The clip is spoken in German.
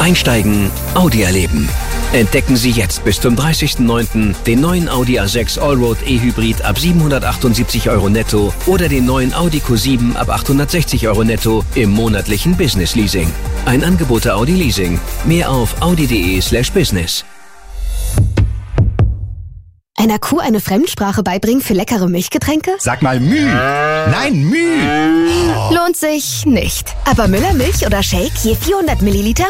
Einsteigen, Audi erleben. Entdecken Sie jetzt bis zum 30.09. den neuen Audi A6 Allroad E-Hybrid ab 778 € netto oder den neuen Audi Q7 ab 860 € netto im monatlichen Business Leasing. Ein Angebot der Audi Leasing. Mehr auf audi.de/business. Einer Kuh eine Fremdsprache beibringen für leckere Milchgetränke? Sag mal Müh. Nein, Müh. Lohnt sich nicht. Aber Müller Milch oder Shake je 400 Milliliter